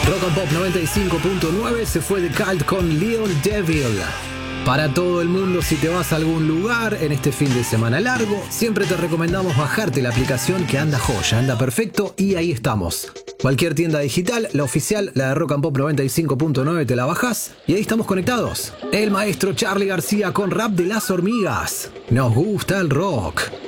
Rock and Pop 95.9 se fue de Cult con Little Devil. Para todo el mundo, si te vas a algún lugar en este fin de semana largo, siempre te recomendamos bajarte la aplicación que anda joya, anda perfecto y ahí estamos. Cualquier tienda digital, la oficial, la de Rock and Pop 95.9, te la bajás y ahí estamos conectados. El maestro Charly García con Rap de las Hormigas. Nos gusta el rock.